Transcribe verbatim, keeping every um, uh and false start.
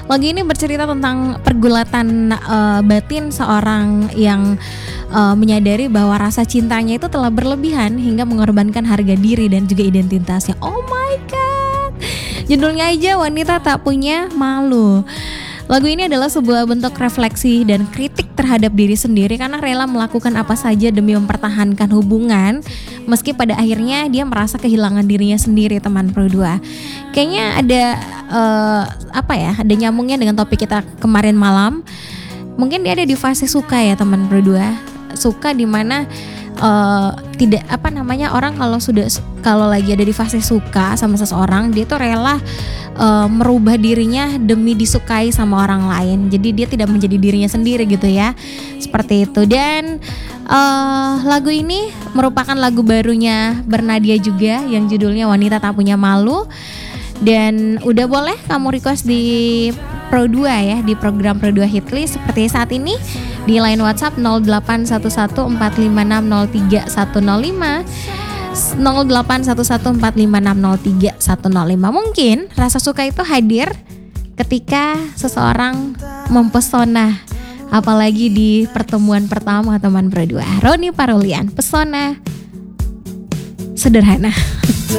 Lagu ini bercerita tentang pergulatan uh, batin seorang yang uh, menyadari bahwa rasa cintanya itu telah berlebihan hingga mengorbankan harga diri dan juga identitasnya. Oh my god. Judulnya aja Wanita Tak Punya Malu. Lagu ini adalah sebuah bentuk refleksi dan kritik terhadap diri sendiri karena rela melakukan apa saja demi mempertahankan hubungan meski pada akhirnya dia merasa kehilangan dirinya sendiri, teman Pro dua. Kayaknya ada uh, apa ya, ada nyambungnya dengan topik kita kemarin malam. Mungkin dia ada di fase suka ya teman Pro dua. Suka dimana uh, tidak apa namanya orang kalau sudah kalau lagi ada di fase suka sama seseorang, dia tuh rela Uh, merubah dirinya demi disukai sama orang lain. Jadi dia tidak menjadi dirinya sendiri gitu ya. Seperti itu. Dan uh, lagu ini merupakan lagu barunya Bernadia juga yang judulnya Wanita Tak Punya Malu. Dan udah boleh kamu request di Pro dua ya, di program Pro dua Hitlist seperti saat ini di line WhatsApp nol delapan satu satu empat lima enam nol tiga satu nol lima nol delapan satu satu empat lima enam nol tiga satu nol lima. Mungkin rasa suka itu hadir ketika seseorang mempesona, apalagi di pertemuan pertama teman Pro dua. Roni Parulian, pesona sederhana.